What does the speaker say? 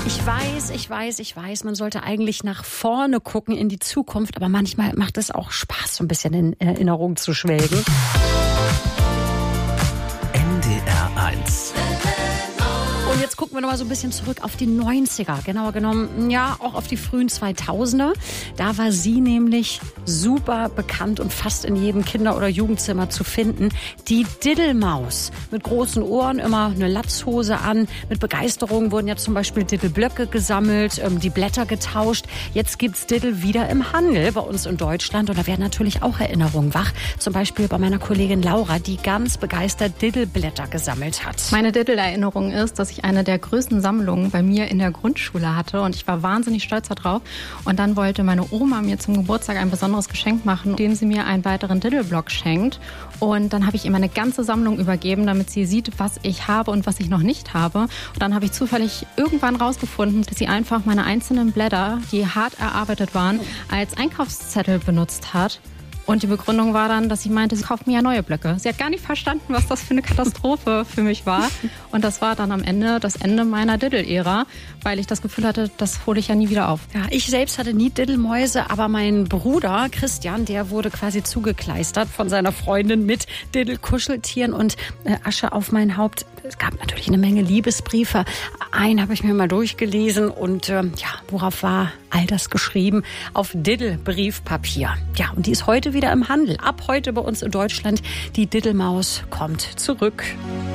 Ich weiß, man sollte eigentlich nach vorne gucken in die Zukunft, aber manchmal macht es auch Spaß, so ein bisschen in Erinnerung zu schwelgen. NDR 1. Und jetzt gucken wir noch mal so ein bisschen zurück auf die 90er. Genauer genommen, ja, auch auf die frühen 2000er. Da war sie nämlich super bekannt und fast in jedem Kinder- oder Jugendzimmer zu finden. Die Diddelmaus. Mit großen Ohren, immer eine Latzhose an. Mit Begeisterung wurden ja zum Beispiel Diddelblöcke gesammelt, die Blätter getauscht. Jetzt gibt's Diddel wieder im Handel bei uns in Deutschland. Und da werden natürlich auch Erinnerungen wach. Zum Beispiel bei meiner Kollegin Laura, die ganz begeistert Diddelblätter gesammelt hat. Meine Diddel-Erinnerung ist, dass ich eine der größten Sammlungen bei mir in der Grundschule hatte und ich war wahnsinnig stolz darauf. Und dann wollte meine Oma mir zum Geburtstag ein besonderes Geschenk machen, indem sie mir einen weiteren Diddelblock schenkt. Und dann habe ich ihr meine ganze Sammlung übergeben, damit sie sieht, was ich habe und was ich noch nicht habe. Und dann habe ich zufällig irgendwann rausgefunden, dass sie einfach meine einzelnen Blätter, die hart erarbeitet waren, als Einkaufszettel benutzt hat. Und die Begründung war dann, dass sie meinte, sie kauft mir ja neue Blöcke. Sie hat gar nicht verstanden, was das für eine Katastrophe für mich war. Und das war dann am Ende das Ende meiner Diddle-Ära, weil ich das Gefühl hatte, das hole ich ja nie wieder auf. Ja, ich selbst hatte nie Diddelmäuse, aber mein Bruder Christian, der wurde quasi zugekleistert von seiner Freundin mit Diddel-Kuscheltieren und Asche auf mein Haupt. Es gab natürlich eine Menge Liebesbriefe. Einen habe ich mir mal durchgelesen und worauf war all das geschrieben? Auf Diddle-Briefpapier. Ja, und die ist heute wieder im Handel. Ab heute bei uns in Deutschland. Die Diddelmaus kommt zurück.